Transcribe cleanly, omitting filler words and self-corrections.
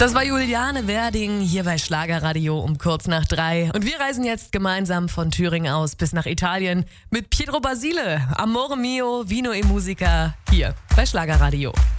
Das war Juliane Werding hier bei Schlagerradio um kurz nach 3. Und wir reisen jetzt gemeinsam von Thüringen aus bis nach Italien mit Pietro Basile. Amore mio, vino e musica hier bei Schlagerradio.